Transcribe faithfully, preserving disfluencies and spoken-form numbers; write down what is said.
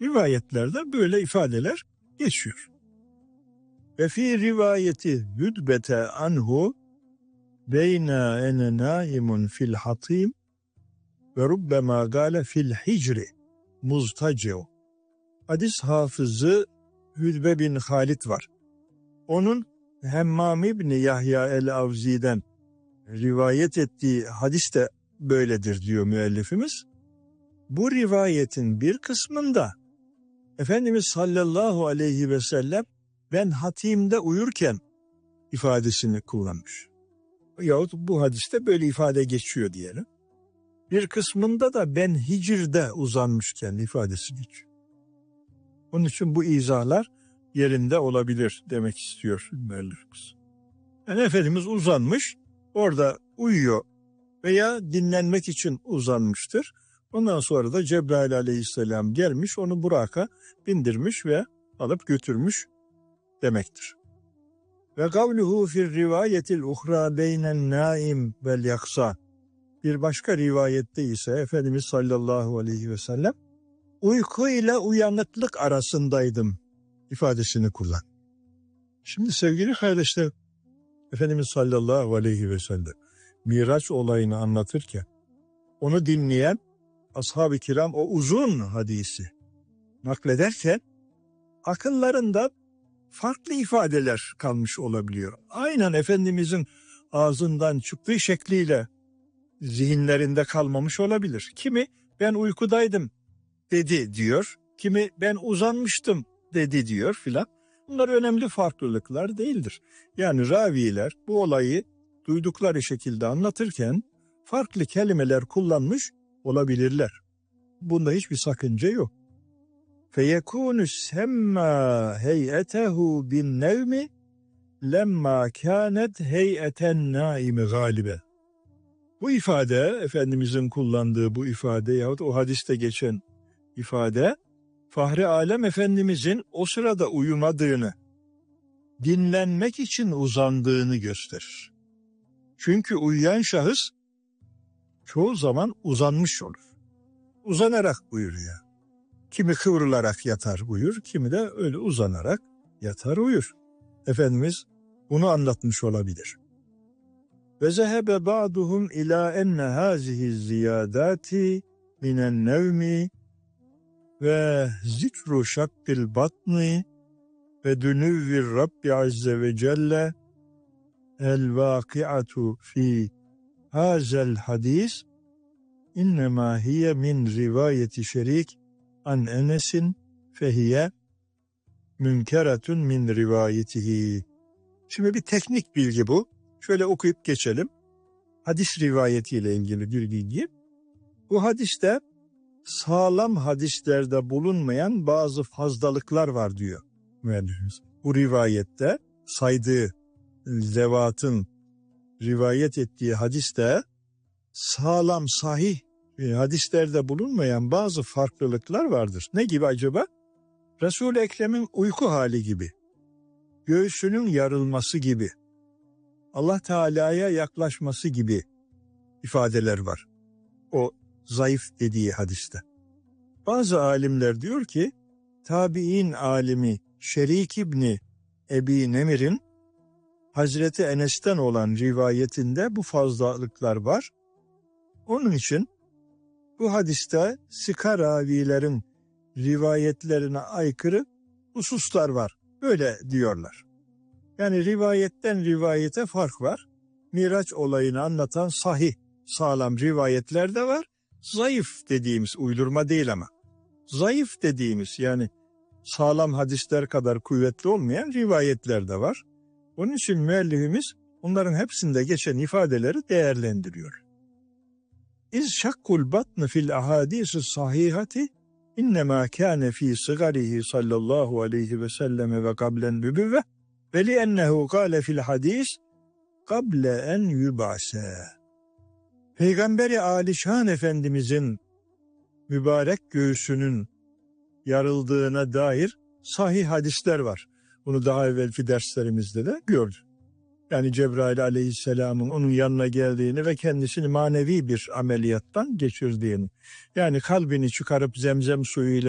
Rivayetlerde böyle ifadeler geçiyor. Ve fi rivayeti hüdbete anhu beyna ene naimun fil hatim ve rubbema gale fil hicri muztaciu. Hadis hafızı Hüdbe bin Halid var. Onun Hemmam İbni Yahya el-Avzi'den rivayet ettiği hadis de böyledir diyor müellifimiz. Bu rivayetin bir kısmında Efendimiz sallallahu aleyhi ve sellem ben hatimde uyurken ifadesini kullanmış. Yahut bu hadiste böyle ifade geçiyor diyelim. Bir kısmında da ben hicirde uzanmışken ifadesi geçiyor. Onun için bu izahlar yerinde olabilir demek istiyor müellifimiz. Yani Efendimiz uzanmış, orada uyuyor veya dinlenmek için uzanmıştır. Ondan sonra da Cebrail aleyhisselam gelmiş, onu Burak'a bindirmiş ve alıp götürmüş demektir. Ve kavluhu fir rivayetil uhra beynen naim vel yaksa. Bir başka rivayette ise Efendimiz sallallahu aleyhi ve sellem uyku ile uyanıklık arasındaydım ifadesini kullan. Şimdi sevgili kardeşler, Efendimiz sallallahu aleyhi ve sellem Miraç olayını anlatırken onu dinleyen ashab-ı kiram o uzun hadisi naklederken akıllarında farklı ifadeler kalmış olabiliyor. Aynen Efendimizin ağzından çıktığı şekliyle zihinlerinde kalmamış olabilir. Kimi ben uykudaydım dedi diyor, kimi ben uzanmıştım dedi diyor filan. Bunlar önemli farklılıklar değildir. Yani raviler bu olayı duydukları şekilde anlatırken farklı kelimeler kullanmış olabilirler. Bunda hiçbir sakınca yok. فَيَكُونُ سَمَّا هَيْئَتَهُ بِالنَّوْمِ لَمَّا كَانَتْ هَيْئَةً النَّائِمِ غَالِبًا. Bu ifade, Efendimizin kullandığı bu ifade yahut o hadiste geçen ifade, Fahri Alem Efendimizin o sırada uyumadığını, dinlenmek için uzandığını gösterir. Çünkü uyuyan şahıs çoğu zaman uzanmış olur. Uzanarak uyur ya. Kimi kıvrılarak yatar uyur, kimi de öyle uzanarak yatar uyur. Efendimiz bunu anlatmış olabilir. Ve zehebe ba'duhum ila enne hazihi ziyadati minen nevmi ve zikru şakkil batni ve dünüvvir Rabbi azze ve celle el vakiatu fi hazel hadis innema hiye min rivayeti şerik an Enes'in fehiye münkeratun min rivayetihi. Şimdi bir teknik bilgi bu. Şöyle okuyup geçelim. Hadis rivayetiyle ilgili bir bilgi. Bu hadiste sağlam hadislerde bulunmayan bazı fazlalıklar var diyor müellifimiz. Bu rivayette saydığı zevatın rivayet ettiği hadiste sağlam, sahih hadislerde bulunmayan bazı farklılıklar vardır. Ne gibi acaba? Resul-i Ekrem'in uyku hali gibi, göğsünün yarılması gibi, Allah Teala'ya yaklaşması gibi ifadeler var o zayıf dediği hadiste. Bazı alimler diyor ki, tabi'in alimi Şerik İbni Ebi Nemir'in Hazreti Enes'ten olan rivayetinde bu fazlalıklar var. Onun için bu hadiste sika ravilerin rivayetlerine aykırı hususlar var. Böyle diyorlar. Yani rivayetten rivayete fark var. Miraç olayını anlatan sahih, sağlam rivayetler de var. Zayıf dediğimiz, uydurma değil ama, zayıf dediğimiz yani sağlam hadisler kadar kuvvetli olmayan rivayetler de var. Onun için müellifimiz onların hepsinde geçen ifadeleri değerlendiriyor. İz şakkul batn fil ahadisi sahihati innema kâne fî sigarihi sallallahu aleyhi ve selleme ve kablen nübüvve ve li ennehu kâle fil hadis kable en yubase. Peygamberi Alişan Efendimizin mübarek göğsünün yarıldığına dair sahih hadisler var. Bunu daha evvelki derslerimizde de gördük. Yani Cebrail aleyhisselamın onun yanına geldiğini ve kendisini manevi bir ameliyattan geçirdiğini. Yani kalbini çıkarıp zemzem suyuyla